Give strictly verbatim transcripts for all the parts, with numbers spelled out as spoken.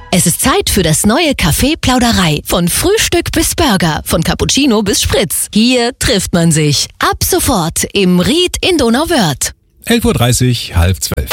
Es ist Zeit für das neue Café Plauderei. Von Frühstück bis Burger, von Cappuccino bis Spritz. Hier trifft man sich. Ab sofort im Ried in Donauwörth. elf Uhr dreißig, halb zwölf.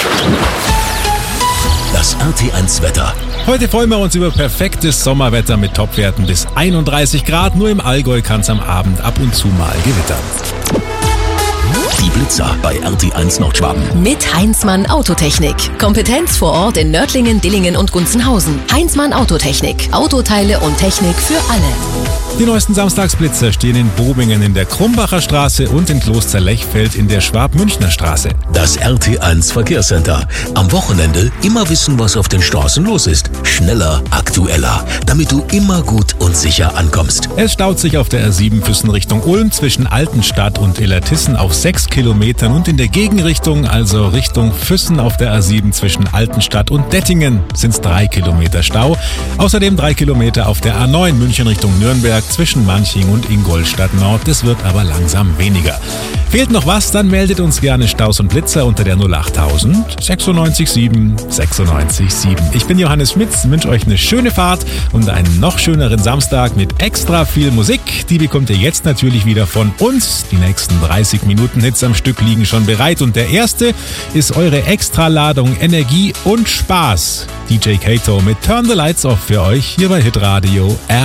Das R T eins Wetter. Heute freuen wir uns über perfektes Sommerwetter mit Topwerten bis einunddreißig Grad. Nur im Allgäu kann es am Abend ab und zu mal gewittern. Die Blitzer bei R T eins Nordschwaben. Mit Heinzmann Autotechnik. Kompetenz vor Ort in Nördlingen, Dillingen und Gunzenhausen. Heinzmann Autotechnik. Autoteile und Technik für alle. Die neuesten Samstagsblitzer stehen in Bobingen in der Krumbacher Straße und in Kloster-Lechfeld in der Schwab-Münchner Straße. Das R T eins Verkehrscenter. Am Wochenende immer wissen, was auf den Straßen los ist. Schneller, aktueller, damit du immer gut und sicher ankommst. Es staut sich auf der R sieben Füssen Richtung Ulm zwischen Altenstadt und Illertissen auf sechs Kilometern und in der Gegenrichtung, also Richtung Füssen auf der R sieben zwischen Altenstadt und Dettingen, sind es drei Kilometer Stau. Außerdem drei Kilometer auf der A neun München Richtung Nürnberg zwischen Manching und Ingolstadt Nord. Das wird aber langsam weniger. Fehlt noch was, dann meldet uns gerne Staus und Blitzer unter der null achttausend sechsundneunzig sieben sechsundneunzig sieben. Ich bin Johannes Schmitz, wünsche euch eine schöne Fahrt und einen noch schöneren Samstag mit extra viel Musik. Die bekommt ihr jetzt natürlich wieder von uns. Die nächsten dreißig Minuten Hits am Stück liegen schon bereit und der erste ist eure Extraladung Energie und Spaß. D J Kato mit Turn the Lights Off für euch hier bei Hitradio R